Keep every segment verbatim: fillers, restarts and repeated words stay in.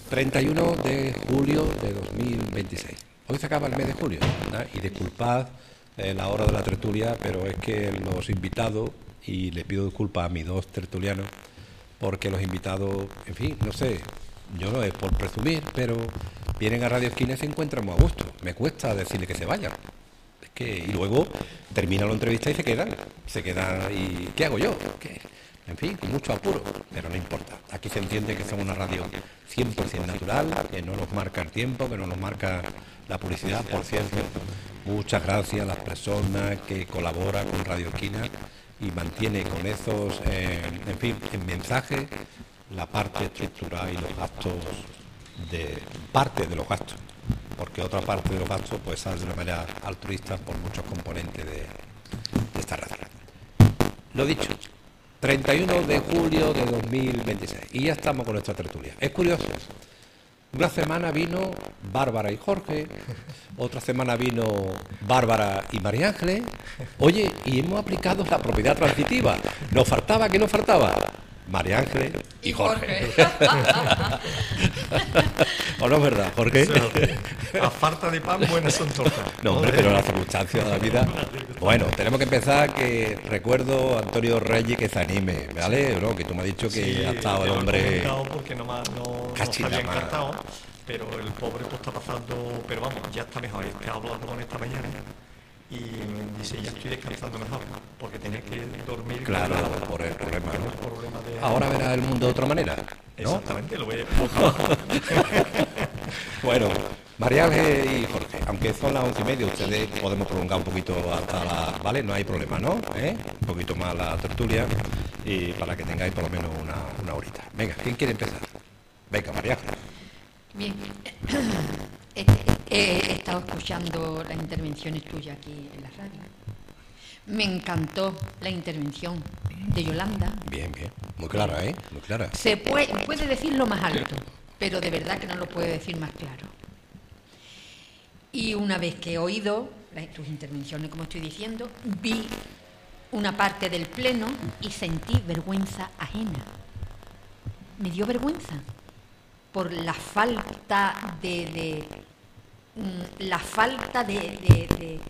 treinta y uno de julio de dos mil veintiséis. Hoy se acaba el mes de julio, ¿verdad? Y disculpad eh, la hora de la tertulia, pero es que los invitados, y le pido disculpas a mis dos tertulianos, porque los invitados, en fin, no sé, yo no es por presumir, pero vienen a Radio Esquina y se encuentran muy a gusto. Me cuesta decirle que se vayan. Es que, y luego termina la entrevista y se quedan, se quedan, ¿y qué hago yo? ¿Qué? En fin, con mucho apuro, pero no importa. Aquí se entiende que somos una radio cien por ciento natural, que no nos marca el tiempo, que no nos marca la publicidad. Por cierto, muchas gracias a las personas que colaboran con Radio Esquina y mantiene con esos, eh, en fin, en mensaje, la parte estructural y los gastos, de parte de los gastos, porque otra parte de los gastos pues sale de una manera altruista por muchos componentes de, de esta radio. Lo dicho, treinta y uno de julio de dos mil veintiséis, y ya estamos con nuestra tertulia. Es curioso, una semana vino Bárbara y Jorge, otra semana vino Bárbara y María Ángeles. Oye, y hemos aplicado la propiedad transitiva. Nos faltaba, ¿qué nos faltaba? María Ángeles y Jorge. ¿O no es verdad, Jorge? A falta de pan, buenas son tortas. No, hombre, pero las circunstancias de la vida. Bueno, tenemos que empezar, que recuerdo a Antonio Reyes que se anime, ¿vale? ¿No? Que tú me has dicho que Sí, ha estado el yo hombre. Lo he comentado porque no, ma- no, no se Cachila, había ma. encantado, pero el pobre pues está pasando, pero vamos, ya está mejor. He hablado con él esta mañana y me dice, ya estoy descansando mejor, porque tenía que dormir. Claro, con la- por el problema, con ¿no? el problema de- Ahora verás el mundo de otra manera, ¿no? Exactamente, lo voy a Bueno, María Ángeles y Jorge, aunque son las once y media, ustedes podemos prolongar un poquito hasta la... ¿Vale? No hay problema, ¿no? ¿Eh? Un poquito más la tertulia y para que tengáis por lo menos una, una horita. Venga, ¿quién quiere empezar? Venga, María Ángeles. Bien, he, he estado escuchando las intervenciones tuyas aquí en la radio. Me encantó la intervención de Yolanda. Bien, bien. Muy clara, ¿eh? Muy clara. Se puede, puede decirlo más alto, pero de verdad que no lo puede decir más claro. Y una vez que he oído las- tus intervenciones, como estoy diciendo, vi una parte del pleno y sentí vergüenza ajena. Me dio vergüenza por la falta de, de mm, la falta de, de, de,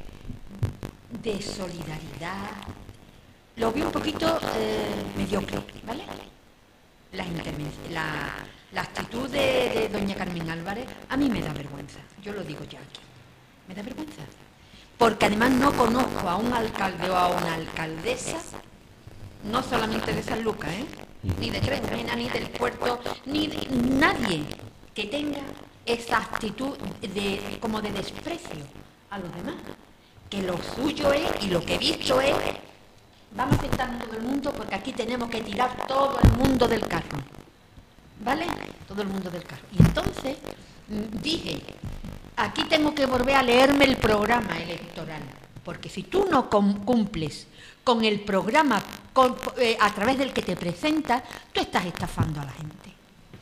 de solidaridad. Lo vi un poquito eh, mediocre, ¿vale? La, interven- la, la actitud de, de doña Carmen Álvarez a mí me da vergüenza, yo lo digo ya aquí, me da vergüenza. Porque además no conozco a un alcalde o a una alcaldesa, no solamente de San Lucas, ¿eh? Ni de Tres Menas, ni del puerto, ni de nadie que tenga esa actitud de, como de desprecio a los demás. Que lo suyo es, y lo que he visto es, vamos a sentarnos todo el mundo porque aquí tenemos que tirar todo el mundo del carro. ¿Vale? Todo el mundo del carro. Y entonces mm, dije, aquí tengo que volver a leerme el programa electoral. Porque si tú no com- cumples con el programa con- eh, a través del que te presentas, tú estás estafando a la gente.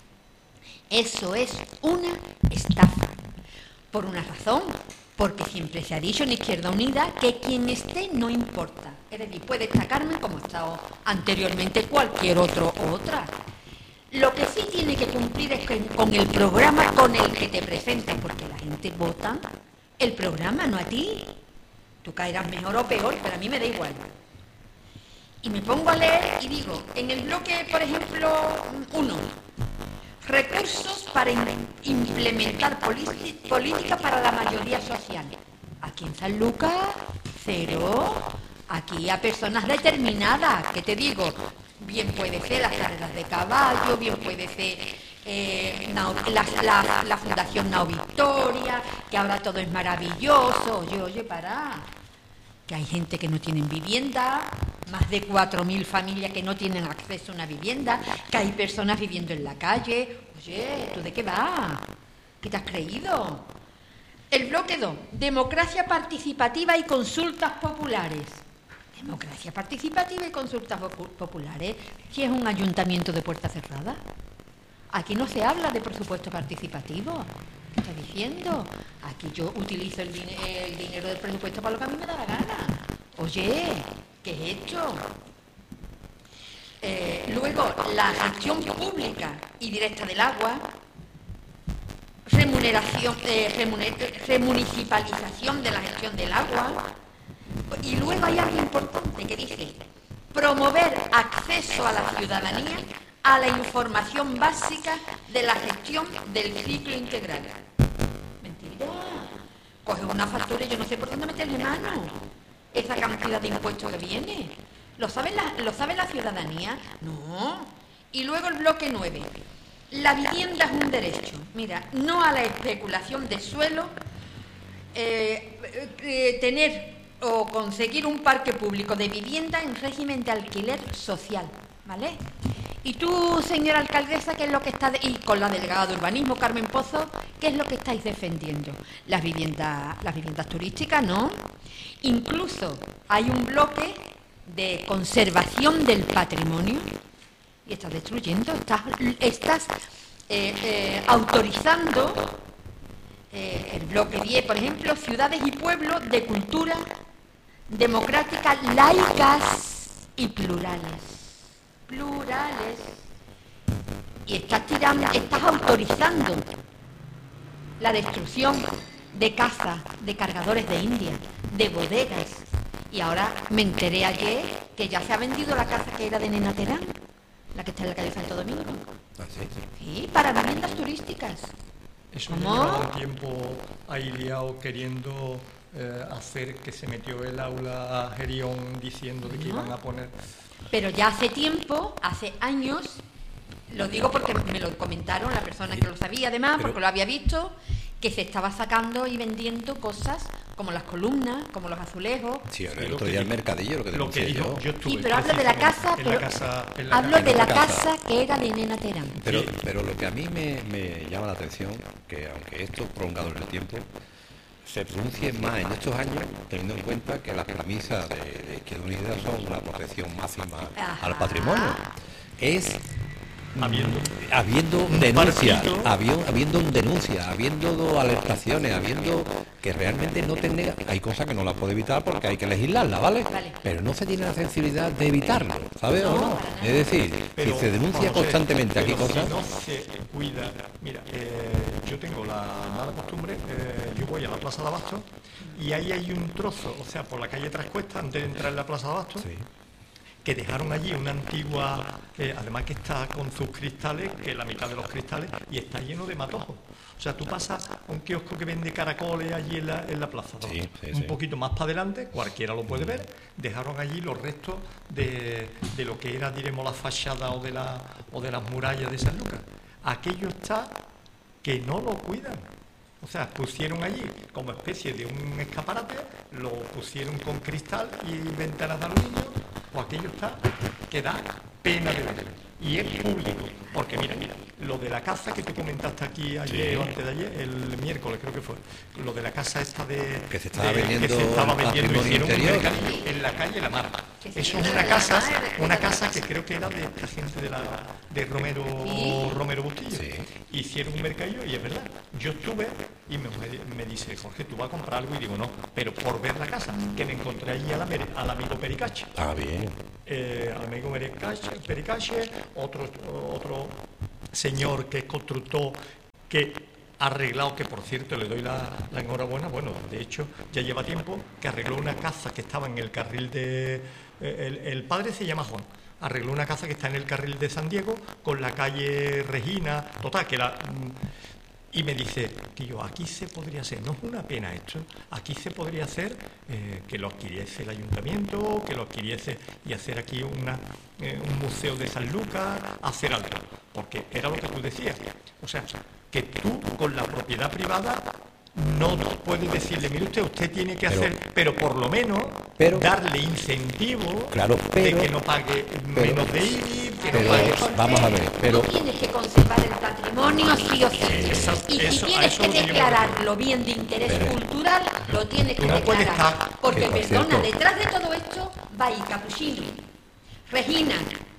Eso es una estafa. Por una razón, porque siempre se ha dicho en Izquierda Unida que quien esté no importa. Es decir, puede estar Carmen como ha estado anteriormente cualquier otro o otra. Lo que sí tiene que cumplir es que con el programa con el que te presentas, porque la gente vota el programa, no a ti. Tú caerás mejor o peor, pero a mí me da igual. Y me pongo a leer y digo, en el bloque, por ejemplo, uno, recursos para in- implementar política política para la mayoría social. Aquí en San Lucas, cero. Aquí a personas determinadas, que te digo, bien puede ser las carreras de caballo, bien puede ser eh, Nao- la, la- la Fundación Nao Victoria, que ahora todo es maravilloso. Oye, oye, para. Que hay gente que no tienen vivienda, más de cuatro mil familias que no tienen acceso a una vivienda, que hay personas viviendo en la calle. Oye, ¿tú de qué vas? ¿Qué te has creído? El bloque dos, democracia participativa y consultas populares. Democracia participativa y consultas popu- populares. ¿Si es un ayuntamiento de puerta cerrada? Aquí no se habla de presupuesto participativo. ¿Qué está diciendo? Aquí yo utilizo el, dine- el dinero del presupuesto para lo que a mí me da la gana. Oye, ¿qué es esto? Eh, luego, la gestión pública y directa del agua. remuneración, eh, remuner- remunicipalización de la gestión del agua. Y luego hay algo importante que dice promover acceso a la ciudadanía a la información básica de la gestión del ciclo integral. Mentira. Coge una factura y yo no sé por dónde meterle mano. Esa cantidad de impuestos que viene. ¿Lo sabe la, ¿lo sabe la ciudadanía? No. Y luego el bloque nueve. La vivienda es un derecho. Mira, no a la especulación de suelo, eh, eh, tener o conseguir un parque público de vivienda en régimen de alquiler social, ¿vale? Y tú, señora alcaldesa, ¿qué es lo que está de, y con la delegada de urbanismo, Carmen Pozo, qué es lo que estáis defendiendo? Las viviendas, las viviendas turísticas, ¿no? Incluso hay un bloque de conservación del patrimonio y estás destruyendo, estás, estás eh, eh, autorizando eh, el bloque diez, por ejemplo, ciudades y pueblos de cultura democrática, laicas y plurales. Plurales. Y estás tirando, estás autorizando la destrucción de casas, de cargadores de India, de bodegas. Y ahora me enteré ayer que ya se ha vendido la casa que era de Nena Terán, la que está en la calle Santo Domingo. ¿Ah, sí? Sí, para viviendas turísticas. Eso ¿Cómo? llevaba un tiempo ahí liado queriendo eh, hacer que se metió el aula a Gerión diciendo de que ¿No? iban a poner... Pero ya hace tiempo, hace años, lo digo porque me lo comentaron la persona que lo sabía además, Pero- porque lo había visto, que se estaba sacando y vendiendo cosas como las columnas, como los azulejos. Sí, el Lo otro que día el dijo- mercadillo, lo que Lo que denuncié dijo, yo. yo estuve Sí, pero hablo de la casa, precisamente en pero la casa, en la hablo casa- de la casa. casa que era de Nena Terán. Pero, Sí. pero lo que a mí me, me llama la atención, que aunque esto es prolongado en el tiempo, se pronuncie más en estos años, teniendo en cuenta que las premisas de, de Izquierda Unida son la protección máxima Ajá. al patrimonio. Es habiendo habiendo Un denuncias, partido. habiendo, habiendo denuncias, habiendo alertaciones, habiendo que realmente no tenga, hay cosas que no las puede evitar porque hay que legislarlas, ¿vale? Vale. Pero no se tiene la sensibilidad de evitarlo, ¿sabes o No, no? para nada. Es decir, Pero, si se denuncia Juan José, constantemente aquí pero cosas, si no se cuida, mira, eh, yo tengo la mala costumbre, eh, yo voy a la Plaza de Abasto y ahí hay un trozo, o sea, por la calle Tres Cuestas, antes de entrar en la Plaza de Abasto, sí, que dejaron allí una antigua, eh, además que está con sus cristales, que la mitad de los cristales, y está lleno de matojos. O sea, tú pasas a un kiosco que vende caracoles allí en la, en la plaza, ¿no? Sí, sí, un sí. poquito más para adelante, cualquiera lo puede ver, dejaron allí los restos de, de lo que era, diremos, la fachada o de, la, o de las murallas de San Lucas. Aquello está que no lo cuidan. O sea, pusieron allí como especie de un escaparate, lo pusieron con cristal y ventanas de aluminio, o aquello está que da pena de ver. Y es público, porque mira, mira, lo de la casa que te comentaste aquí ayer Sí. o antes de ayer, el miércoles creo que fue, lo de la casa esta de... Que se estaba de- vendiendo que se estaba el vendiendo, patrimonio hicieron un interior. mercadillo en la calle La Mar. Que se Eso es llama una La casa, Mar. una casa que creo que era de esta gente de la de Romero, Sí. Romero Bustillo. Sí. Hicieron un mercadillo y es verdad. Yo estuve y me, me- me dice, Jorge, ¿tú vas a comprar algo? Y digo, no, pero por ver la casa, que me encontré allí al, amer- al amigo Pericache. ah, bien. Eh, al amigo Pericache, Pericache, otro, otro señor que es constructor, que ha arreglado, que por cierto le doy la, la enhorabuena, bueno, de hecho ya lleva tiempo, que arregló una casa que estaba en el carril de... eh, el, el padre se llama Juan, arregló una casa que está en el carril de San Diego con la calle Regina, total, que la... mm, y me dice, tío, aquí se podría hacer, no es una pena esto, aquí se podría hacer eh, que lo adquiriese el ayuntamiento, que lo adquiriese y hacer aquí una, eh, un museo de San Lucas, hacer algo, porque era lo que tú decías, o sea, que tú con la propiedad privada no puedes decirle, mire usted, usted tiene que Pero- hacer, pero por lo menos pero- darle incentivo Claro, pero- de que no pague pero- menos de I B I, que pero- no pague... vamos a ver, pero- Tú tienes que conservar el patrimonio sí o sí. Eso- y si eso- a tienes eso que es lo que yo me declararlo bien de interés Pero- cultural, lo tienes que Tú no puedes declarar. estar- Porque, que, por perdona, cierto- detrás de todo esto va a ir Capuchino, Regina,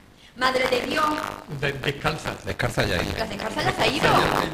Madre de Dios, de- descalza. Descarta ya ahí. las descalzas las ha ido.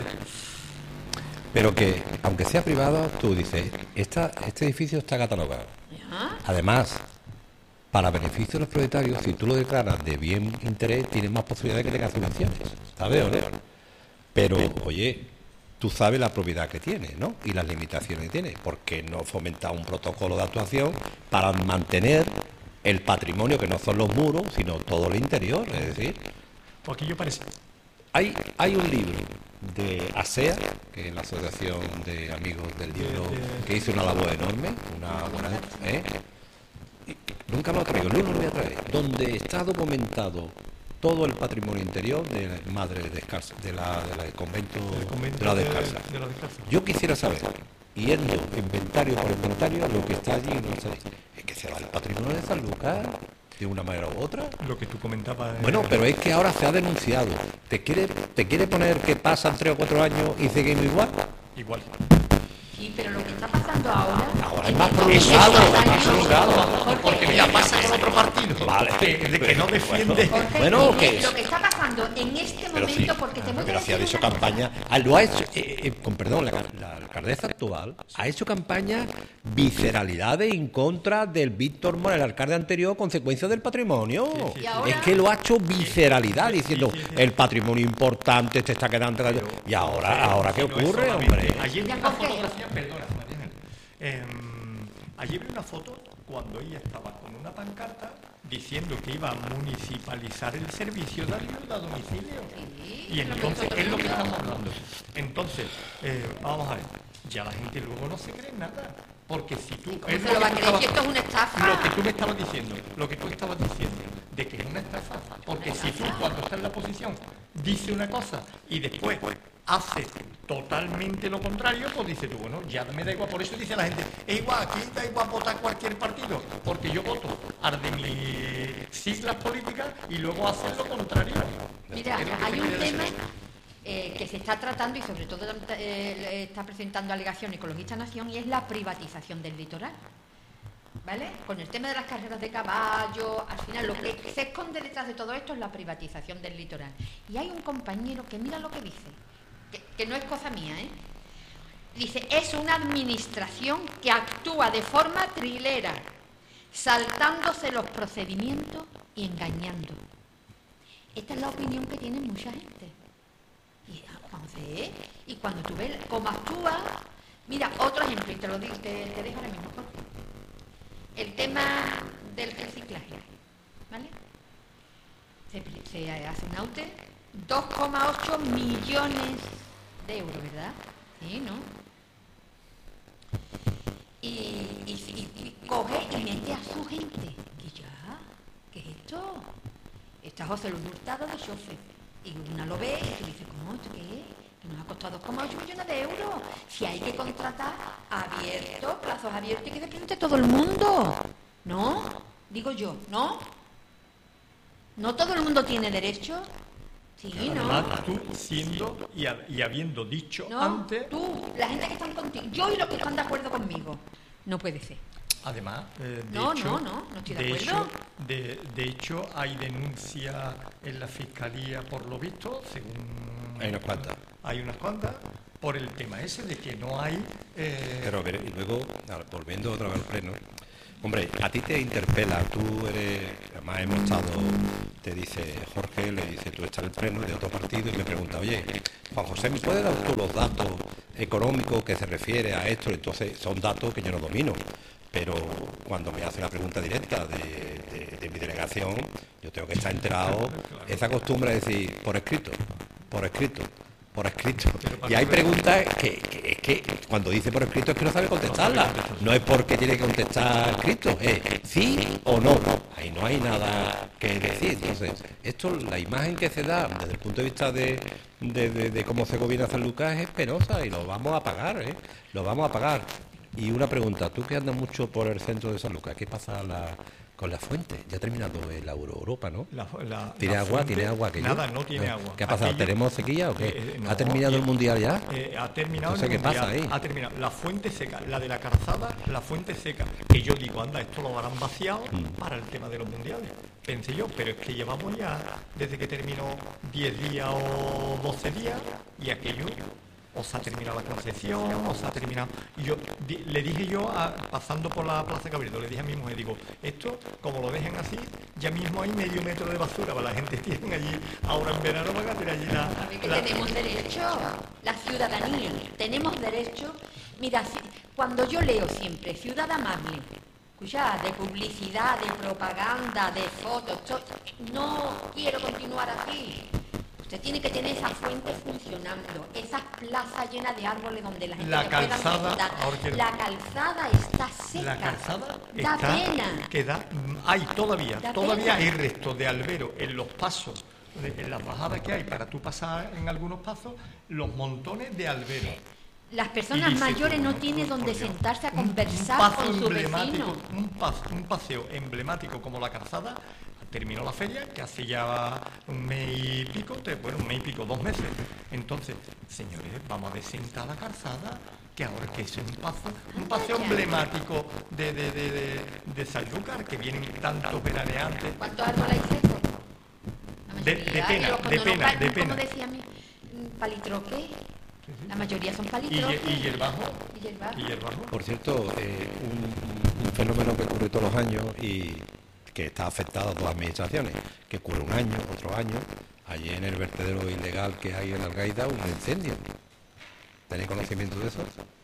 Pero que, aunque sea privado, tú dices, esta, este edificio está catalogado. Ya. Además, para beneficio de los propietarios, si tú lo declaras de bien interés, tienes más posibilidades de que tengas subvenciones. ¿Sabes o no? Pero, oye, tú sabes la propiedad que tiene, ¿no? Y las limitaciones que tiene. ¿Por qué no fomentar un protocolo de actuación para mantener el patrimonio, que no son los muros, sino todo el interior? Es decir, Pues aquí yo parece. hay, hay un libro de ASEA, que es la Asociación de Amigos del Libro, De- de- que hizo una labor enorme, una buena, ¿eh? Y nunca lo traigo, el libro lo voy a traer, donde está documentado todo el patrimonio interior de la Madre Descalza, de la, de la del convento, El convento de la de- Descalza. de la Descalza. Yo quisiera saber, yendo inventario por inventario, lo que está allí, no sé, es que se va el patrimonio de San Lucas de una manera u otra. Lo que tú comentabas. eh, Bueno, pero es que ahora se ha denunciado. ¿Te quiere, te quiere poner que pasan tres o cuatro años y seguimos igual? Igual. Sí, pero lo que está pasando ahora... Ahora es en más estos prolongado, años- es más prolongado. Jorge, Porque mira, pasa con otro partido. Vale. Que, de que no defiende. Jorge, Bueno, en ¿qué es? Lo que está pasando en este Pero sí, momento, porque te voy a pero si ha decir hecho una cosa. campaña, ah, lo ha hecho, eh, eh, con perdón, la, la alcaldesa actual ha hecho campaña visceralidades en contra del Víctor Mora, el alcalde anterior, consecuencia del patrimonio. sí, sí. Y ahora- Es que lo ha hecho visceralidad, diciendo sí, sí. el patrimonio importante te está quedando. Y ahora, ahora ¿qué No es ocurre, solamente- hombre? Ayer vi Ya, una Jorge. fotografía, perdona, Mariana. Em, ayer vi una foto cuando ella estaba con una pancarta diciendo que iba a municipalizar el servicio de ayuda a domicilio. Sí, Y es lo que entonces todo es el lo que mundo- estamos hablando. Entonces, eh, vamos a ver, ya la gente luego no se cree nada. Porque si tú... ¿Cómo es se lo lo va a que tú creer si estabas- esto es una estafa? Lo que tú me estabas diciendo, lo que tú estabas diciendo, de que es una estafa. Porque si tú cuando estás en la oposición dices una cosa y después haces totalmente lo contrario, pues dices tú, bueno, ya me da igual. Por eso dice la gente, es igual, aquí da igual votar cualquier partido, porque yo voto al de mis siglas políticas y luego hacer lo contrario. Mira, Es lo que hay te un quería tema decir. eh, que se está tratando y sobre todo eh, está presentando alegación Ecologista Nación y es la privatización del litoral. ¿Vale? Con el tema de las carreras de caballo, al final lo que se esconde detrás de todo esto es la privatización del litoral. Y hay un compañero que mira lo que dice, que, que no es cosa mía, ¿eh? Dice, es una administración que actúa de forma trilera, saltándose los procedimientos y engañando. Esta es la opinión que tiene mucha gente. Y entonces, y cuando tú ves cómo actúa, mira, otro ejemplo, y te lo digo, te, te dejo ahora mismo, Jorge. El tema del reciclaje, ¿vale? Se, se hace un aute, dos coma ocho millones de euros, ¿verdad? Sí, ¿no? Y, y, y- y coge y mete a su gente. Y ya, ¿qué es esto? Está José Luis Hurtado de chofer. Y una lo ve y tú dices, ¿cómo? ¿Esto qué es? Que nos ha costado dos coma ocho millones de euros. Si hay que contratar abierto, plazos abiertos y que se presente todo el mundo. ¿No? Digo yo, ¿no? ¿No todo el mundo tiene derecho? Sí, ¿no? Además, tú siendo y, ha- y habiendo dicho No, antes, tú, la gente que están contigo, yo y los que están de acuerdo conmigo. No puede ser. además, eh, de No, hecho, no, no, no estoy de de acuerdo. hecho, de, de hecho, hay denuncias en la fiscalía, por lo visto, según Hay unas cuantas. hay unas cuantas, por el tema ese de que no hay. eh, Pero a ver, y luego, ahora, volviendo otra vez al pleno, hombre, a ti te interpela, tú eres, además hemos estado, te dice Jorge, le dice, tú estás en el pleno de otro partido y me pregunta, oye, Juan José, ¿me puedes dar tú los datos económicos que se refiere a esto? Entonces, son datos que yo no domino, pero cuando me hace la pregunta directa de, de- de mi delegación, yo tengo que estar enterado, esa costumbre de decir, por escrito, por escrito, por escrito. Y hay preguntas que, que es que cuando dice por escrito es que no sabe contestarla. No es porque tiene que contestar escrito, es sí o no. Ahí no hay nada que decir. Entonces, esto, la imagen que se da desde el punto de vista de, de, de- de cómo se gobierna San Lucas es penosa y lo vamos a pagar, ¿eh? Lo vamos a pagar. Y una pregunta, tú que andas mucho por el centro de San Lucas, ¿qué pasa la- con la fuente? Ya ha terminado el Euro Europa, ¿no? la- la- ¿Tiene la agua? fuente- ¿Tiene agua? aquello? Nada, no tiene Eh, agua. ¿Qué ha pasado? Aquello- ¿Tenemos sequía o qué? Eh, no, ¿Ha terminado y- el Mundial ya? Eh, ha terminado Entonces, el ¿qué pasa mundial, ahí? Ha terminado la fuente seca, la de la calzada, la fuente seca. Que yo digo, anda, esto lo habrán vaciado Mm. para el tema de los mundiales. Pensé yo, pero es que llevamos ya, desde que terminó diez días o doce días, y aquello o se ha terminado la concesión, o se ha terminado... Y yo di, le dije yo, a, pasando por la Plaza Cabildo, le dije a mi mujer, digo, esto, como lo dejen así, ya mismo hay medio metro de basura, la gente tiene allí, ahora en verano van a tener allí la... A ver, que la... tenemos derecho, la ciudadanía, tenemos derecho. Mira, si, cuando yo leo siempre Ciudad Amable, escucha, de publicidad, de propaganda, de fotos, yo no quiero continuar así. Usted tiene que tener esas fuentes funcionando, esas plazas llenas de árboles donde la gente La se pueda calzada, sentar. ahora quiero- La calzada está seca. La calzada da está, pena. que da, hay todavía, Da todavía pena. hay restos de albero en los pasos, en las bajadas que hay para tú pasar en algunos pasos, los montones de albero. Las Y personas dices mayores tú, no por tienen Dios, donde por Dios. sentarse a Un- un conversar paso con su emblemático, vecino. Un, pas- un paseo emblemático como la calzada. Terminó la feria, que hace ya un mes y pico, te- bueno, un mes y pico, dos meses. Entonces, señores, vamos a desentar la calzada, que ahora que es un paseo, un paseo emblemático de, de, de, de, de Sanlúcar, que vienen tantos veraneantes. ¿Cuántos árboles hay secos? La De- de mayoría, pena, y los- de cuando no pena, pa- de Como pena. decía mi palitroque, la mayoría son Y, palitroques. y hierbajo, Y hierbajo. y hierbajo. Por cierto, eh, un, un fenómeno que ocurre todos los años y que está afectado a todas las administraciones, que ocurre un año, otro año. Allí en el vertedero ilegal que hay en Algaida, un incendio. ¿Tenéis conocimiento de eso?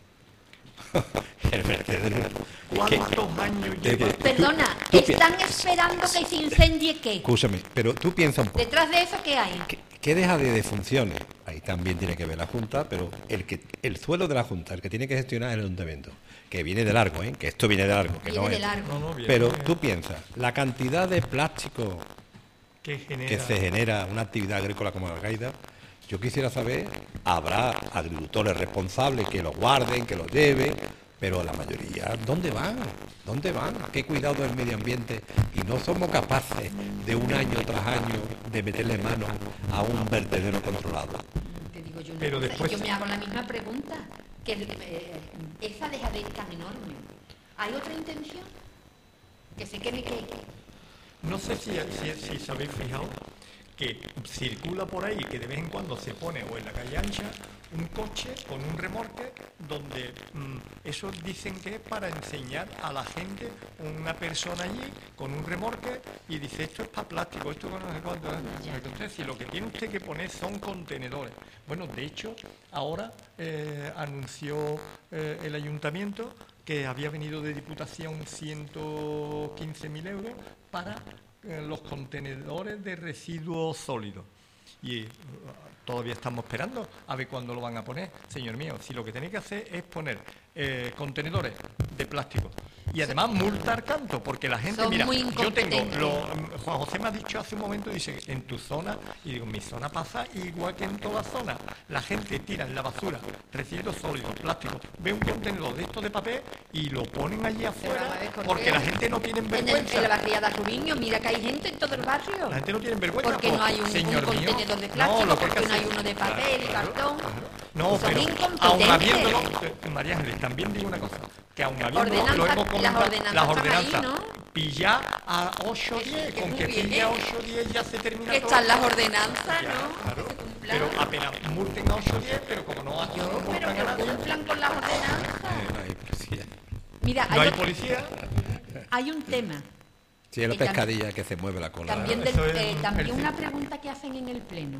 El vertedero. ¿Cuántos años de lleva? que- Perdona, tú pi- ¿están esperando que se incendie qué? Escúchame, pero tú piensas un poco. Detrás de eso, ¿qué hay? ¿Qué, qué deja de, de funciones? Ahí también tiene que ver la Junta, pero el que el suelo de la Junta, el que tiene que gestionar es el Ayuntamiento, que viene de largo, ¿eh? Que esto viene de largo. Que Viene no de es. largo. No, no, bien, Pero bien. tú piensas, la cantidad de plástico que genera. que se genera una actividad agrícola como la Algaida, yo quisiera saber, habrá agricultores responsables que los guarden, que los lleven, pero la mayoría, ¿dónde van? ¿Dónde van? ¿Qué cuidado del medio ambiente? Y no somos capaces de un año tras año de meterle mano a un vertedero controlado. Te digo yo una Pero cosa, después- yo me hago la misma pregunta, que eh, esa deja de ir tan enorme. ¿Hay otra intención? Que se queme que... No sé si, si, si os habéis fijado que circula por ahí, que de vez en cuando se pone, o en la calle ancha, un coche con un remorque donde mm, eso dicen que es para enseñar a la gente, una persona allí con un remorque y dice, esto es para plástico, esto no sé cuánto. Entonces, si lo que tiene usted que poner son contenedores. Bueno, de hecho, ahora eh, anunció eh, el ayuntamiento que había venido de Diputación ciento quince mil euros para eh, los contenedores de residuos sólidos. Y uh, todavía estamos esperando a ver cuándo lo van a poner. Señor mío, si lo que tenéis que hacer es poner eh, contenedores de plástico y además multar canto, porque la gente, Son mira, muy yo tengo, incompetentes. lo, Juan José me ha dicho hace un momento, dice, en tu zona, y digo, en mi zona pasa igual que en toda zona. La gente tira en la basura residuos sólidos, plásticos, ve un contenedor de esto de papel y lo ponen allí afuera, vamos a ver, ¿por porque qué? la gente no tiene En, el, vergüenza. en la barriada Rubiño, mira que hay gente en todo el barrio. La gente no tiene vergüenza. Porque no pues, hay un, un señor mío, contenedor de no, plástico, lo que hay que porque no hay hacer- uno de papel y Claro, cartón. claro. No, Son pero incompetentes. aun habiéndolo, eh, María Ángeles, también digo una cosa, que aun habiéndolo, lo Ordenanza- hemos comentado, las ordenanzas las están ahí, ordenanzas, ¿no? pillar a ocho o diez, que con muy que bien. pilla ocho o diez ya se termina Que todo. están las ordenanzas, Ya, ¿no? claro. Que se cumplan. Pero apenas multen a ocho o diez, pero como no, no Yo, pero multan a que nadie, cumplan con las ordenanzas. Eh, no hay policía. Mira, no hay, hay otro- policía. hay un tema. Si es la Y tam- pescadilla que se mueve la cola. También, Eso del- es eh, un también perfil. una pregunta que hacen en el Pleno.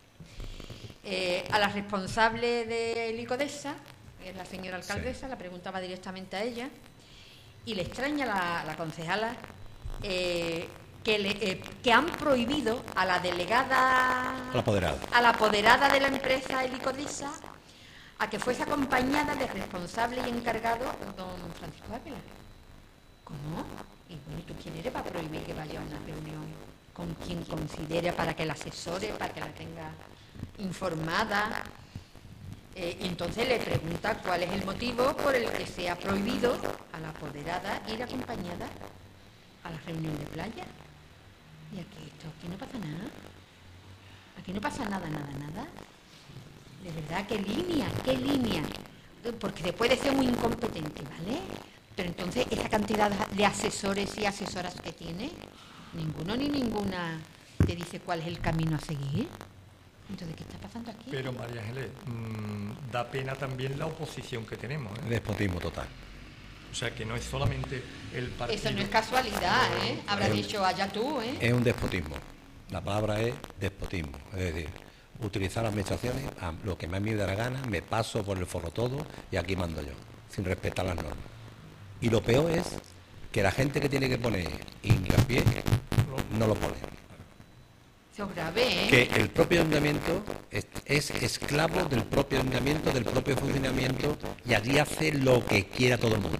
Eh, a la responsable de Licodesa, que es la señora alcaldesa, la preguntaba directamente a ella, y le extraña la, la concejala eh, que, le, eh, que han prohibido a la delegada, A la apoderada. a la apoderada de la empresa Helicodesa, a que fuese acompañada de responsable y encargado don Francisco Ávila. ¿Cómo? Y bueno, ¿tú quién eres para prohibir que vaya a una reunión con quien considere, para que la asesore, para que la tenga informada? Eh, y entonces le pregunta cuál es el motivo por el que se ha prohibido a la apoderada ir acompañada a la reunión de playa. Y aquí, esto, aquí no pasa nada. Aquí no pasa nada, nada, nada. De verdad, ¿qué línea? ¿Qué línea? Porque después de ser muy incompetente, ¿vale? Pero entonces, esa cantidad de asesores y asesoras que tiene, ninguno ni ninguna te dice cuál es el camino a seguir. Entonces, ¿qué está pasando aquí? Pero María Ángeles, mmm, da pena también la oposición que tenemos, ¿eh? Despotismo total. O sea, que no es solamente el partido... Eso no es casualidad, ¿eh? Habrás dicho allá tú, ¿eh? Es un despotismo. La palabra es despotismo. Es decir, utilizar las administraciones a lo que más me da la gana, me paso por el forro todo y aquí mando yo, sin respetar las normas. Y lo peor es que la gente que tiene que poner hincapié no lo pone. Eso es grave, ¿eh? Que el propio ayuntamiento es, es esclavo del propio ayuntamiento, del propio funcionamiento, y allí hace lo que quiera todo el mundo.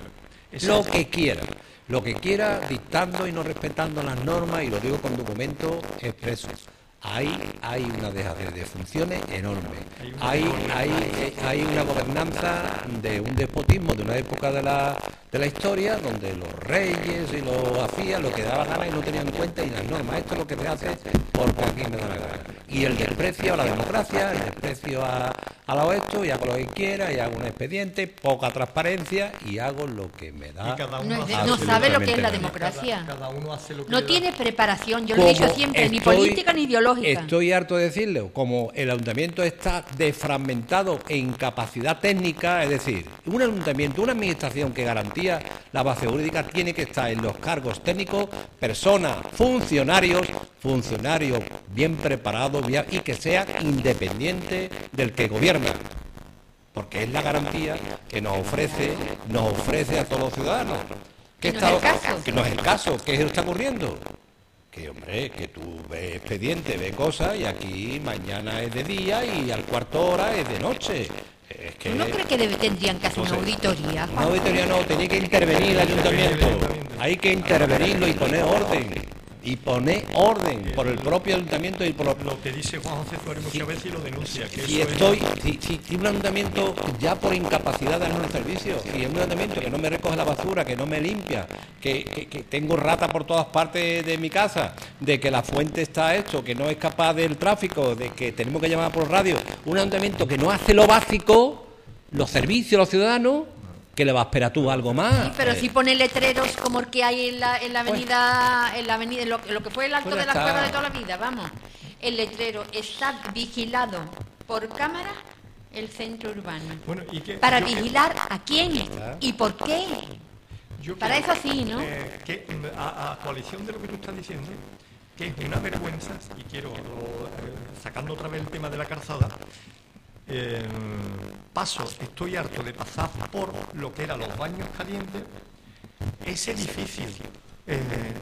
Lo que quiera. Lo que quiera, dictando y no respetando las normas, y lo digo con documentos expresos. Ahí hay una dejadez de funciones enorme. Hay, hay, hay una gobernanza de un despotismo de una época de la, de la historia donde los reyes y los hacían lo que daba gana y no tenían en cuenta y las normas. Esto es lo que te hace porque aquí me da la gana. Y el desprecio a la democracia, el desprecio a, a lo esto, y hago lo que quiera, y hago un expediente, poca transparencia y hago lo que me da. No, es, no sabe lo que es la democracia. Cada, cada uno hace lo que no tiene preparación, yo lo he dicho siempre, ni política ni ideológica. Estoy harto de decirlo, como el ayuntamiento está desfragmentado en capacidad técnica, es decir, un ayuntamiento, una administración que garantía la base jurídica tiene que estar en los cargos técnicos, personas, funcionarios, funcionarios bien preparados bien, y que sean independientes del que gobierna. Porque es la garantía que nos ofrece, nos ofrece a todos los ciudadanos. Que no es el caso. Que no es el caso, ¿qué está ocurriendo? Que, hombre, que tú ves expediente, ves cosas, y aquí mañana es de día y al cuarto hora es de noche. Es que, ¿Tú no crees que debe, tendrían que hacer una auditoría? Una auditoría no, tenía que intervenir el ayuntamiento. Hay que intervenirlo y poner orden. Y poner orden por el propio ayuntamiento y por lo, lo que dice Juan José Suárez muchas veces y lo denuncia. Que si eso estoy, es... si, si, si un ayuntamiento ya por incapacidad de darme un servicio, si es un ayuntamiento que no me recoge la basura, que no me limpia, que, que, que tengo rata por todas partes de mi casa, de que la fuente está hecho, que no es capaz del tráfico, de que tenemos que llamar por radio, un ayuntamiento que no hace lo básico, los servicios a los ciudadanos, ¿qué le va a esperar tú algo más? Sí, pero eh, si pone letreros como el que hay en la, en la avenida, en la avenida, en lo, en lo que fue el alto Pues de la está. cueva de toda la vida, vamos. El letrero está vigilado por cámara el centro urbano. Bueno, ¿y qué? ¿Para Yo- vigilar a quién y por qué? Yo Para creo, eso sí, ¿no? eh, que mm, a, a coalición de lo que tú estás diciendo, que es una vergüenza, y quiero, lo, eh, sacando otra vez el tema de la calzada, eh, paso, estoy harto de pasar por lo que eran los baños calientes, ese edificio. Eh,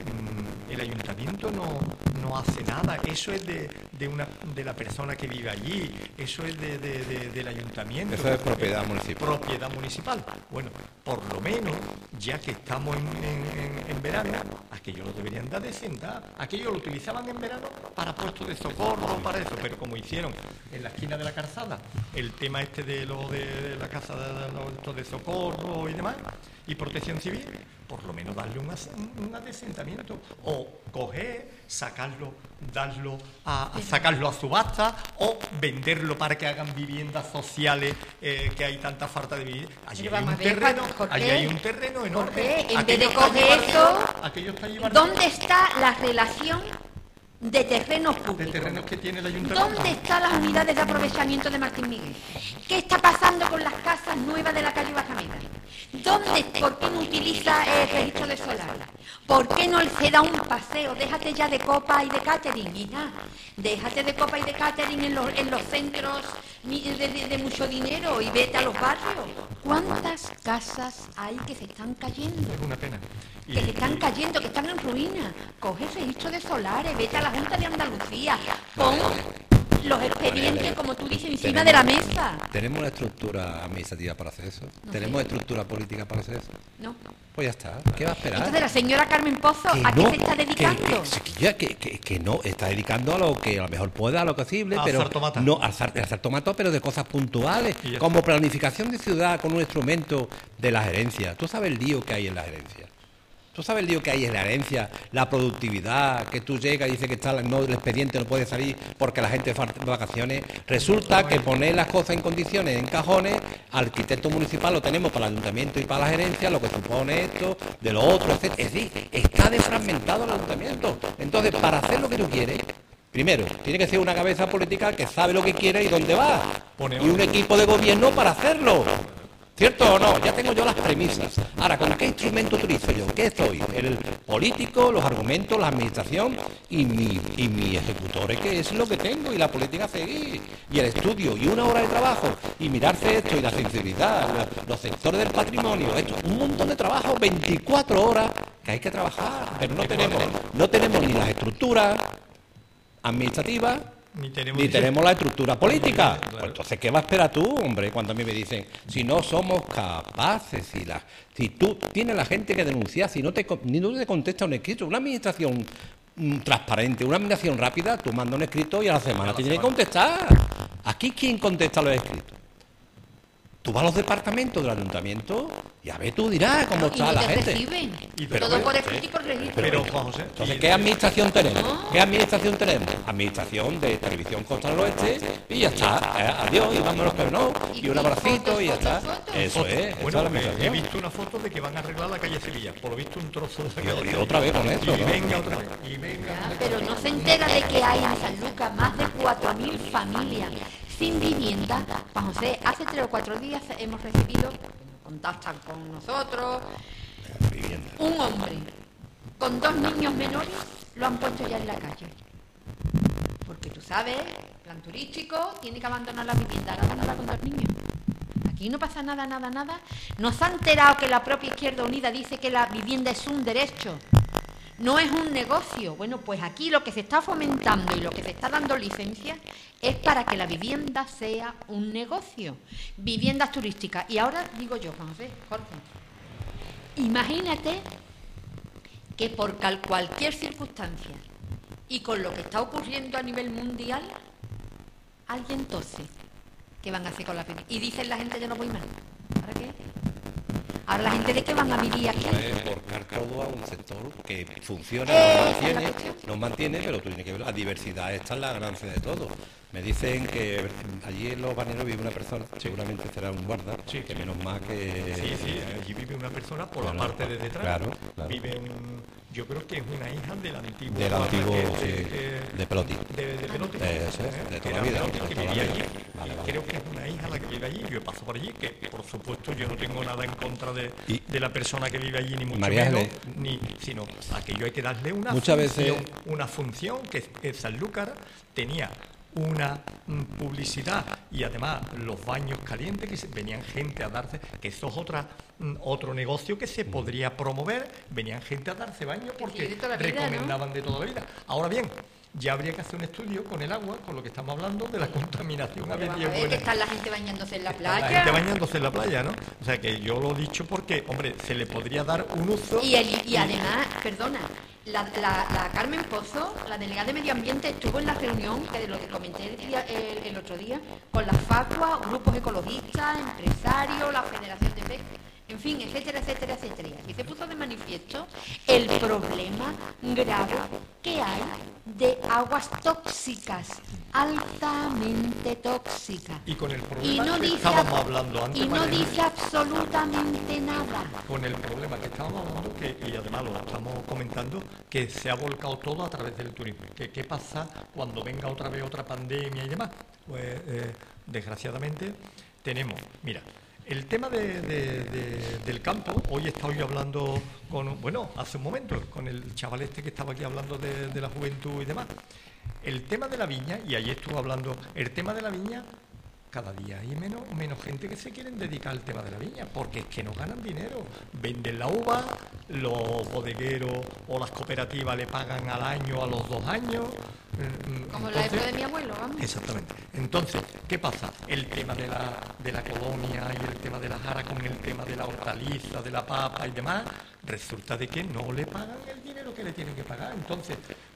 mm, el ayuntamiento no, no hace nada, eso es de, de, una, de la persona que vive allí, eso es de, de- de- del ayuntamiento. Eso es propiedad Eh, municipal. Propiedad municipal. Bueno, por lo menos, ya que estamos en, en- en- en verano, aquello lo deberían dar de sentar, aquello lo utilizaban en verano para puestos de socorro, para eso, pero como hicieron en la esquina de la calzada, el tema este de lo de la casa de los estos de socorro y demás, y protección civil, por lo menos darle un, as- un adesentamiento, o coger, sacarlo, darlo a, a sacarlo a subasta, o venderlo para que hagan viviendas sociales, eh, que hay tanta falta de vivienda. Allí Pero hay vamos un a ver, terreno, ¿por allí qué? hay un terreno enorme. qué? En Aquello vez de está coger llevando- eso, aquello está llevando ¿Dónde está la relación de terrenos de públicos? terrenos que tiene el ayuntamiento? ¿Dónde están las unidades de aprovechamiento de Martín Miguel? ¿Qué está pasando con las casas nuevas de la calle Bajameda? ¿Dónde, por qué no utiliza el registro de solar? ¿Por qué no se da un paseo? Déjate ya de copa y de catering, hija. Déjate de copa y de catering en los, en los centros ni- de, de- de mucho dinero y vete a los barrios. ¿Cuántas casas hay que se están cayendo? Es una pena. Y- Que se están cayendo, que están en ruina. Coge el registro de solares, vete a la Junta de Andalucía, pon los expedientes, como tú dices, encima de la mesa. ¿Tenemos una estructura administrativa para hacer eso? No ¿Tenemos sé. estructura política para hacer eso? No. Pues ya está. ¿Qué va a esperar? Entonces la señora Carmen Pozo, Que ¿a qué no, se está que- dedicando? Que, que, ya, que, que- que no, está dedicando a lo que a lo mejor pueda, a lo posible, A pero hacer tomata. no a hacer, a hacer tomata, pero de cosas puntuales, Y ya como planificación de ciudad con un instrumento de la gerencia. ¿Tú sabes el lío que hay en la gerencia? ¿Tú sabes el lío que hay en la herencia? La productividad, que tú llegas y dices que está no, el expediente no puede salir porque la gente falta de vacaciones. Resulta que poner las cosas en condiciones, en cajones, arquitecto municipal lo tenemos para el ayuntamiento y para la gerencia, lo que supone esto, de lo otro, etcétera. Es decir, está desfragmentado el ayuntamiento. Entonces, para hacer lo que tú quieres, primero, tiene que ser una cabeza política que sabe lo que quiere y dónde va. Pone y un orden. equipo de gobierno para hacerlo. ¿Cierto o no? Ya tengo yo las premisas. Ahora, ¿con qué instrumento utilizo yo? ¿Qué soy? El político, los argumentos, la administración y mi, y mi ejecutores, que es lo que tengo, y la política a seguir, y el estudio, y una hora de trabajo, y mirarse esto, y la sensibilidad, los, los sectores del patrimonio, esto, un montón de trabajo, veinticuatro horas que hay que trabajar, pero no tenemos, no tenemos ni las estructuras administrativas, Ni tenemos, ni tenemos la estructura política. Claro. Pues entonces, ¿qué va a esperar tú, hombre? Cuando a mí me dicen, si no somos capaces, si la, si tú tienes la gente que denunciar, si no te, ni no te contesta un escrito, una administración mm, transparente, una administración rápida, tú mandas un escrito y a la semana A la te tiene que semana. contestar. Aquí, ¿quién contesta los escritos? Tú vas a los departamentos del ayuntamiento y a ver, tú dirás cómo Y está no la te gente. reciben. Y pero- Todo por pero- escrito y por registro. Pero, Juan José, Entonces, y- ¿qué administración tenemos? ¿Qué administración tenemos? Administración de Televisión Costa del Oeste y ya está. Eh, adiós, y vámonos que no. Y un abracito y ya está. Eso es. Esa es Bueno, la eh, he administración. visto una foto de que van a arreglar la calle Sevilla. Por lo visto, un trozo de la calle Y Sevilla. otra vez con eso, Y ¿no? venga otra vez. Y venga. Ya, pero no se entera de que hay en San Lucas más de cuatro mil familias sin vivienda. Juan José, hace tres o cuatro días hemos recibido, contactan con nosotros, Vivienda. un hombre con dos niños menores lo han puesto ya en la calle. Porque tú sabes, plan turístico, tiene que abandonar la vivienda, abandonarla con dos niños. Aquí no pasa nada, nada, nada. Nos ha enterado que la propia Izquierda Unida dice que la vivienda es un derecho, no es un negocio. Bueno, pues aquí lo que se está fomentando y lo que se está dando licencia es para que la vivienda sea un negocio. Viviendas turísticas. Y ahora digo yo, Juan José, Jorge, imagínate que por cal- cualquier circunstancia y con lo que está ocurriendo a nivel mundial, alguien tose. ¿Qué van a hacer con la vivienda? Y dicen la gente, yo no voy más. ¿Para qué? Ahora la gente, ¿de qué van a vivir aquí? Es volcar todo a un sector que funciona, Eh, nos mantiene, esa es la cuestión. nos mantiene, pero tú tienes que ver la diversidad. Esta es la ganancia de todo. Me dicen que allí en los baneros vive una persona, seguramente será un guarda, Sí, que sí. menos mal que... Sí, sí, allí vive una persona por la Claro, parte de detrás. claro, claro. Vive un, yo creo que es una hija del antiguo. Del guarda antiguo, que- sí, que- de Pelotti. De, de Pelotti. Eh, eso es, ¿eh? de Que toda era la vida, Pelotti, de que toda la vivía vida. allí. Vale, Y vale. creo que es una hija la que vive allí. Yo he pasado por allí, que por supuesto yo no tengo nada en contra de, Y- de la persona que vive allí, ni mucho María menos, Ángeles. ni, sino a que yo hay que darle una Muchas función, veces- una función que, que Sanlúcar tenía una mm, publicidad y además los baños calientes que se- venían gente a darse, que eso es otra mm, otro negocio que se podría promover, venían gente a darse baños Que porque sí, de toda la vida, recomendaban de toda la vida. Ahora bien, ya habría que hacer un estudio con el agua, con lo que estamos hablando de la contaminación a Pero ver vamos si a es ver que buena. está la gente bañándose en la La playa. gente bañándose en la playa, ¿no? O sea que yo lo he dicho porque, hombre, se le podría dar un uso. Y, el- y además, perdona, la, la- la Carmen Pozo, la delegada de Medio Ambiente, estuvo en la reunión, que de lo que comenté el, día- el- el otro día, con las FACUA, grupos ecologistas, empresarios, la Federación de Pesca, en fin, etcétera, etcétera, etcétera. Y aquí se puso de manifiesto el problema grave que hay de aguas tóxicas, altamente tóxicas. Y con el Y problema no que dice, estábamos ab- hablando antes, y no María, dice absolutamente nada. con el problema que estábamos hablando, que, y además lo estamos comentando, que se ha volcado todo a través del turismo. Que, ¿Qué pasa cuando venga otra vez otra pandemia y demás? Pues, eh, desgraciadamente, tenemos, mira, el tema de- de- de- del campo, hoy he estado yo hablando con, un- bueno, hace un momento, con el chaval este que estaba aquí hablando de, de la juventud y demás. El tema de la viña, y ahí estuvo hablando, el tema de la viña, cada día hay menos, menos gente que se quieren dedicar al tema de la viña, porque es que no ganan dinero. Venden la uva, los bodegueros o las cooperativas le pagan al año, a los dos años. mm, Como la entonces- época de mi abuelo, vamos. Exactamente. Entonces, ¿qué pasa? El tema de la, de la colonia y el tema de la jara con el tema de la hortaliza, de la papa y demás, resulta de que no le pagan el dinero que le tienen que pagar. Entonces,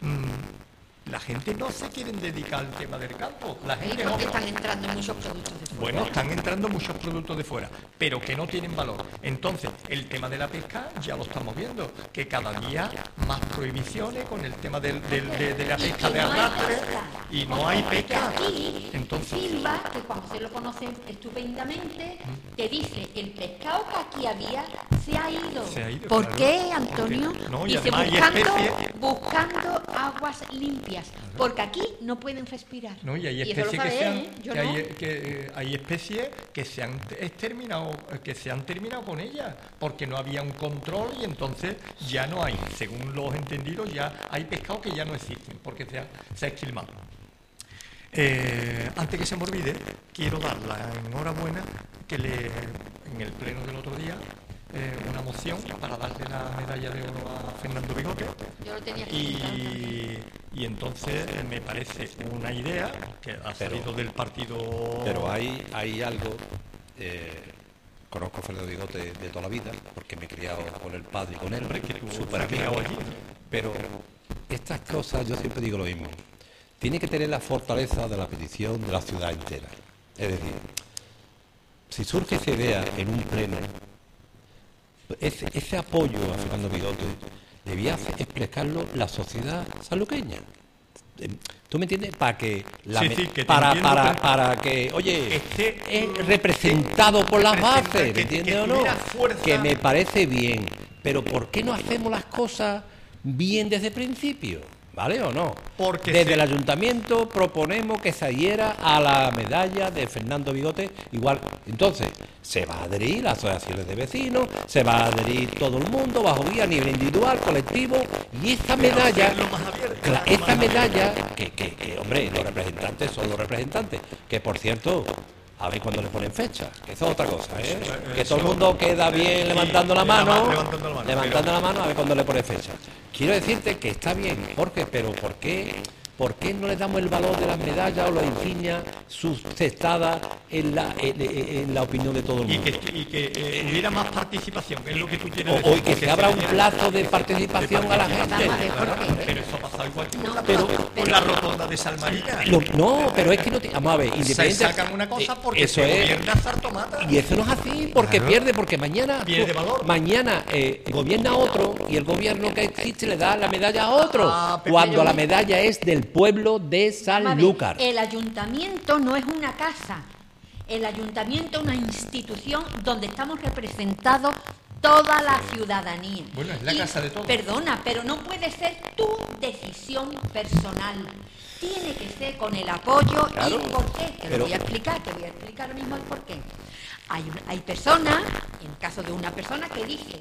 mm, la gente no se quiere dedicar al tema del campo. La ¿Y gente por qué no- están entrando muchos productos de fuera? bueno, están entrando muchos productos de fuera, pero que no tienen valor. Entonces, el tema de la pesca ya lo estamos viendo, que cada día más prohibiciones con el tema del- del- de, de la Y- pesca y de no hay arrastre pesca. y no hay Porque pesca. aquí, Entonces, Silva, que Juan José lo conoce estupendamente, te dice, el pescado que aquí había se ha ido. Se ha ido, ¿Por claro. qué, Antonio? Porque- no, y dice, además hay buscando, especies- buscando aguas limpias. ellas, porque aquí no pueden respirar. No, y hay eso lo especies que, sabe se han, él, ¿eh? Yo que no. hay, que, eh, hay especies que se han exterminado, que se han terminado con ellas, porque no había un control y entonces ya no hay, según los entendidos, ya hay pescados que ya no existen, porque se ha, se ha esquilmado. Eh, antes que se me olvide, quiero dar la enhorabuena que le, en el pleno del otro día, eh, una moción para darle la medalla de oro a Fernando Bigote. Yo lo tenía que Y, y entonces eh, me parece una idea que ha salido Pero- del partido. Pero hay, hay algo, eh, conozco a Fernando Bigote de toda la vida, porque me he criado con el padre y con él, Hombre, que tú súper te has criado amigo. allí. Pero estas cosas, yo siempre digo lo mismo, tiene que tener la fortaleza de la petición de la ciudad entera. Es decir, si surge esa idea en un pleno, ese, ese apoyo a Fernando Bigote debía explicarlo la sociedad sanluqueña. Eh, ¿Tú me entiendes? Para que, la Sí, me- sí, que te para, entiendo, para, pero- para que, oye, Esté, es mm, representado por las representa- bases, que- ¿me entiendes que o no? tuviera fuerza. Que me parece bien, pero ¿por qué no hacemos las cosas bien desde el principio? ¿Vale o no? Porque desde se- el ayuntamiento proponemos que se adhiera a la medalla de Fernando Bigote igual. Entonces, se va a adherir las asociaciones de vecinos, se va a adherir todo el mundo, bajo vía, a nivel individual, colectivo, y esta Pero medalla, hacerlo más abierto, cla- más esta abierto. medalla, que, que, que, hombre, los representantes son los representantes, que por cierto, a ver cuándo le ponen fecha, que eso es otra cosa, ¿eh? Que todo el mundo queda bien levantando la mano, levantando la mano, levantando pero- la mano, a ver cuándo le ponen fecha. Quiero decirte que está bien, Jorge, pero ¿por qué, ¿por qué no le damos el valor de las medallas o las insignias sustentadas en la, en, en- en la opinión de todo el Y mundo? que, y que eh, hubiera más participación, es lo que tú quieres O, decir. o y que se abra un plazo de participación a la Vamos a ver, gente. Jorge. Pero eso ha pasado igual que con la, Pero- con la rotonda de Salmarina. Lo- no, pero es que no te, vamos a ver, Se independiente. sacan una cosa eh, porque eso se es. gobierna Sartomata. Y eso no es así, porque pierde, porque mañana Pierde valor. mañana eh, gobierna otro y el gobierno que existe le da la medalla a otro, Ah, pero- cuando la medalla es del pueblo de Vamos a ver, Sanlúcar. el ayuntamiento no es una casa. El ayuntamiento es una institución donde estamos representados toda la ciudadanía. Bueno, es la casa de todos. Perdona, pero no puede ser tu decisión personal. Tiene que ser con el apoyo Claro, y por qué. Te pero- lo voy a explicar, te voy a explicar ahora mismo el por qué. Hay, un- hay personas, en el caso de una persona que dice,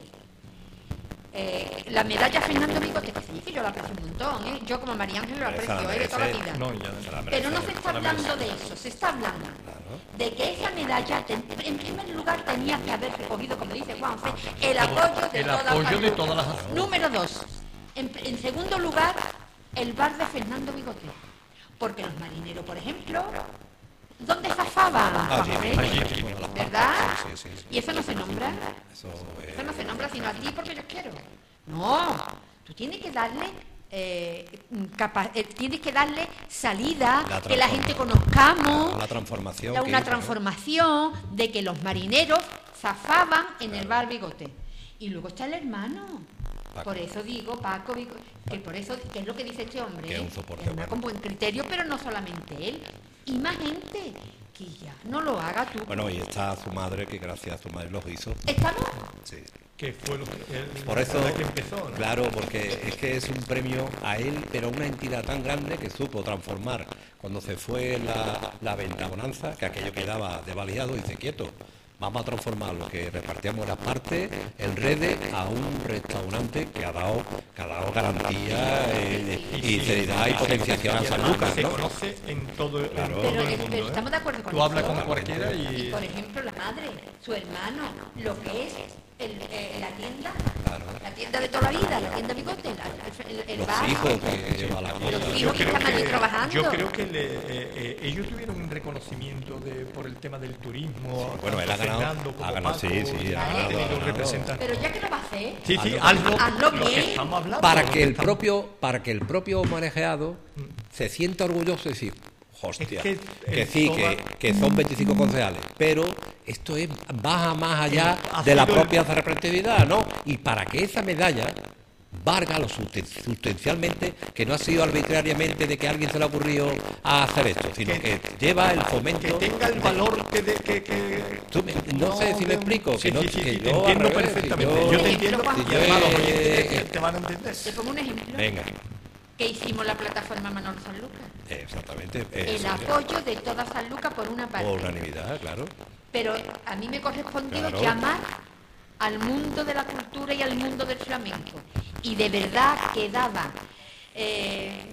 eh, la medalla Fernando Bigote, que sí, que yo la aprecio un montón, ¿eh? Yo como María Ángel lo Esa la aprecio, ¿eh? De toda la merece. vida. No, ya, Se la merece, Pero no se se está la merece. hablando de eso, se está hablando de que esa medalla, ten- en primer lugar, tenía que haber recogido, como dice Juanfe, el apoyo de el todas apoyo las- de todas las asociaciones. Número dos, en, en segundo lugar, el bar de Fernando Bigote. Porque los marineros, por ejemplo, ¿dónde zafaban? Allí, Juanfe? allí, allí, a la parte, ¿Verdad? sí, sí, sí. Y eso no se nombra. Eso, eh, Eso no se nombra sino a ti porque yo quiero. No, tú tienes que darle, eh, capa- eh, tienes que darle salida, La que la transforma- gente conozcamos, la transformación. la- que una hizo, ¿no? transformación de que los marineros zafaban en el bar Bigote. Y luego está el hermano. Paco. Por eso digo, Paco, Bigo- que por eso, que es lo que dice este hombre, Que es un ¿eh? soporte Es una bueno. con buen criterio, pero no solamente él, y más gente, que ya no lo haga tú. Bueno, y está su madre, que gracias a su madre los hizo. ¿Estamos? Sí. Que fue lo que, el- Por eso, la que empezó, ¿no? claro, porque es que es un premio a él, pero a una entidad tan grande que supo transformar cuando se fue la, la ventabonanza, que aquello quedaba desvalijado, y dice, quieto, vamos a transformar lo que repartíamos las partes, el Rede, a un restaurante que ha dado, que ha dado garantía eh, y seriedad y potenciación a Y San además Lucas, se ¿no? conoce en todo, en Claro. todo Pero, el es- mundo. pero ¿eh? estamos de acuerdo con Tú eso. hablas con cualquiera Y y... por ejemplo, la madre, su hermano, lo que es el, eh, la tienda, Claro. la tienda de toda la vida, la tienda Bigote, la- el, el Los bar, hijos que lleva la los cosa. hijos que están allí trabajando. yo creo que le- eh, eh, ellos tuvieron un reconocimiento de, por el tema del turismo. Bueno, él ha tanto ganado- Fernando como ha ganado, Paco, sí, sí, y ha han ganado, tenido ha ganado. representantes. Pero ya que lo va a hacer, Sí, sí, Hazlo- hazlo, hazlo lo que bien. estamos hablando. Para lo que el estamos- propio, para que el propio manejado se sienta orgulloso y decir, hostia, Es que que, el sí, toda- que, que son veinticinco concejales, pero esto es baja más allá Ha de la sido el- propia representatividad, ¿no? Y para que esa medalla valga lo susten- sustancialmente, que no ha sido arbitrariamente de que a alguien se le ha ocurrido a hacer esto, sino que, Que- lleva el Que fomento. tenga el valor que... de- que, que Tú me- no sé si me de- explico, sí, que no- sí, sí, que sí, yo te al entiendo revés, si perfectamente. yo- Yo, te entiendo Juan. y además los oyentes Eh, te, te van a entender. te pongo un ejemplo. Venga, que hicimos la plataforma Manolo Sanlúcar. Exactamente. El eso, apoyo de toda Sanlúcar por una parte. por unanimidad, claro. Pero a mí me correspondió Claro. llamar al mundo de la cultura y al mundo del flamenco. Y de verdad que daba, eh,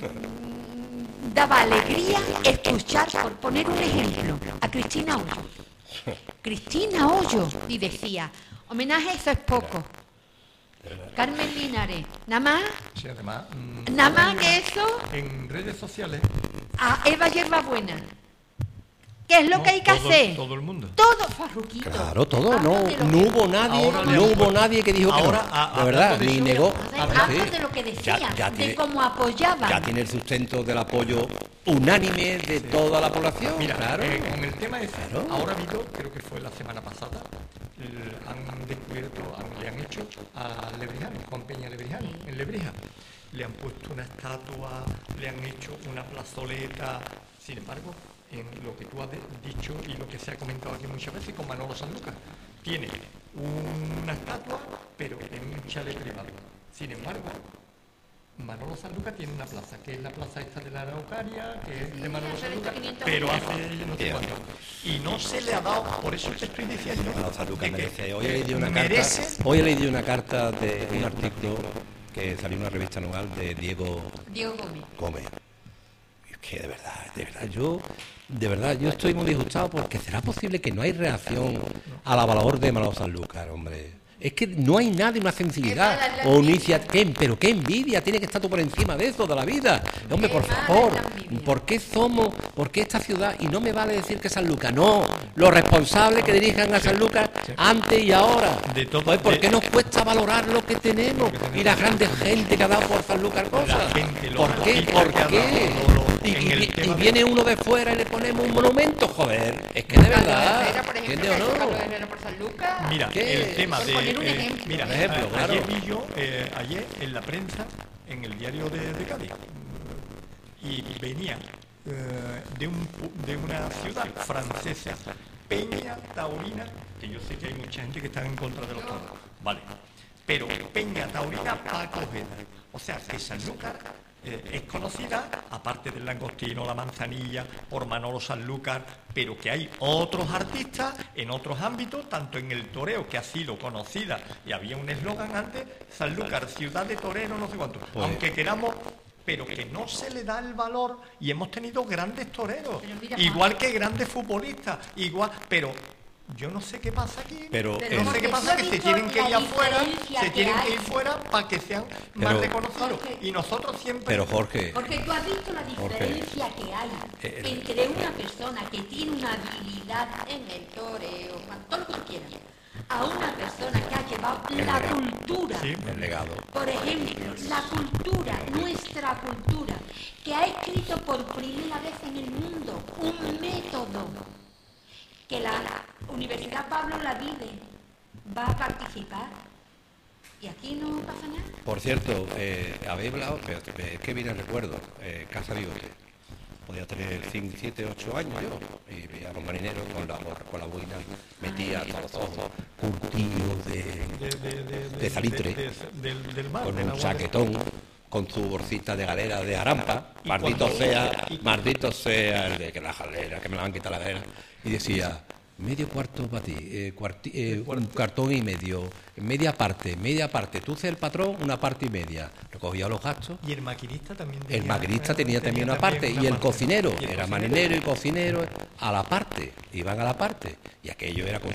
daba alegría escuchar, por poner un ejemplo, a Cristina Hoyo. Cristina Hoyo, y decía, homenaje, eso es poco. Carmen Linares, nada más, Sí, además, mm, nada más que eso, en redes sociales, a Eva Yerbabuena. ¿Qué es lo ¿no? que hay que todo, hacer? todo el mundo. Todo, Farruquito. Claro, todo, no, Habla de lo no que- hubo nadie, Ahora le no han hubo puesto- nadie que dijo que ahora, no, a- de verdad, hablando de ni eso, negó. Hablo Sí. de lo que decía, Ya- ya de tiene- cómo apoyaban. Ya tiene el sustento del apoyo unánime de toda la población, Mira, claro. eh, con el tema ese, Claro. ahora ha habido, creo que fue la semana pasada, el- han descubierto, han- le han hecho a Lebrijano, Juan Peña Lebrijano, en Lebrija. Le han puesto una estatua, le han hecho una plazoleta. Sin embargo, en lo que tú has de- dicho y lo que se ha comentado aquí muchas veces con Manolo Sanlúcar, tiene una estatua, pero en un chalet privado. Sin embargo, Manolo Sanlúcar tiene una plaza, que es la plaza esta de la Araucaria, que es de Manolo hace Sanlúcar, quinientos pero años. hace no sé Bien. cuánto. Y no se le ha dado, por eso te estoy diciendo, Manolo Sanlúcar de que merece. Hoy he leído una carta, merece- hoy he leído una carta de un artículo que salió en una revista anual de Diego Diego Gómez. Gómez. Es que de verdad, de verdad, yo, de verdad, yo estoy muy disgustado porque será posible que no hay reacción a la valor de Manolo Sanlúcar, hombre. Es que no hay nadie, una sensibilidad Es mala la o una envidia. iniciativa. Pero qué envidia, tiene que estar tú por encima de eso, de la vida. Hombre, por Es mala favor, la envidia. ¿por qué somos, por qué esta ciudad? Y no me vale decir que Sanlúcar, no, los responsables que dirijan a Sanlúcar antes y ahora. De todo- Pues, ¿por de- qué nos cuesta valorar lo que tenemos? Y la grande gente que ha dado por Sanlúcar cosas. gente, los ¿Por qué? artistas ¿Por que ha qué? dado, lo- Y, en y- el y tema de- viene uno de fuera y le ponemos un monumento, joder. Es que de verdad, Herrera, por ejemplo, ¿entiende o que ha hecho Carlos no? Herrera por Sanlúcar. Mira, ¿Qué? el tema Por de... poner un eh, ejemplo. mira, Un ejemplo, a- claro. ayer vi yo, eh, ayer en la prensa, en el diario de, de Cádiz, y venía eh, de, un, pu- de una ciudad francesa, Peña Taurina, que yo sé que hay mucha gente que está en contra de los toros, vale, pero Peña Taurina Paco Ojeda. O sea, que Sanlúcar eh, es conocida, aparte del langostino, la manzanilla, por Manolo Sanlúcar, pero que hay otros artistas en otros ámbitos, tanto en el toreo, que ha sido conocida, y había un eslogan antes, Sanlúcar, ciudad de torero, no sé cuánto, Pues- aunque queramos, pero que no se le da el valor, y hemos tenido grandes toreros, Pero mira, igual que grandes futbolistas, igual, pero... Yo no sé qué pasa aquí. Pero, Pero no sé eh, qué pasa, que se visto tienen que la ir afuera, diferencia se que tienen que hay. ir fuera para que sean más Pero- reconocidos. Jorge. Y nosotros siempre... Pero Jorge, Porque tú has visto la Jorge. diferencia que hay Eh, entre una persona que tiene una habilidad en el toreo, todo lo que tú quieras, a una persona que ha llevado la cultura. Sí. el legado. Por ejemplo, la cultura, nuestra cultura, que ha escrito por primera vez en el mundo un método que la Universidad Pablo Lavide va a participar. Y aquí no pasa nada. Por cierto, eh, habéis hablado, pero es que viene el recuerdo, eh, Casa Bigote. Podía tener cinco, siete, ocho años yo, y veía a los marineros con la gorra, con la boina metida hasta los ojos, curtidos de, de, de, de, de salitre, de- de- del, del mar, con del un agua de- chaquetón, con su bolsita de galera de arampa, Y maldito cuando- sea, y- maldito sea el de que la galera, que me la han quitado la galera, y decía, medio cuarto para ti, eh, cuarti- eh, un cartón y medio, media parte, media parte, tú eres el patrón, una parte y media, recogía los gastos. Y el maquinista también El maquinista tenía también una parte y el cocinero, era marinero y cocinero a la parte, iban a la parte, y aquello era con